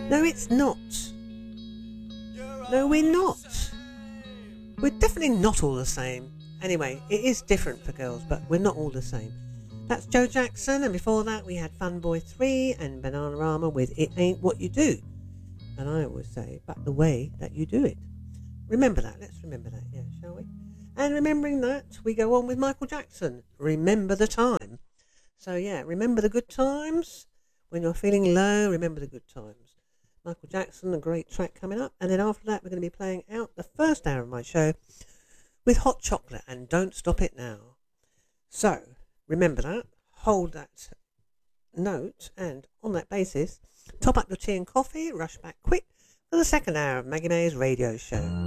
No, it's not. No, we're not. We're definitely not all the same. Anyway, it is different for girls, but we're not all the same. That's Joe Jackson, and before that we had Fun Boy 3 and Bananarama with It Ain't What You Do. And I always say, but the way that you do it. Remember that. Let's remember that, yeah, shall we? And remembering that, we go on with Michael Jackson. Remember the time. So, yeah, remember the good times. When you're feeling low, remember the good times. Michael Jackson, a great track coming up. And then after that, we're going to be playing out the first hour of my show with Hot Chocolate and Don't Stop It Now. So, remember that. Hold that note. And on that basis, top up your tea and coffee. Rush back quick for the second hour of Maggie May's radio show.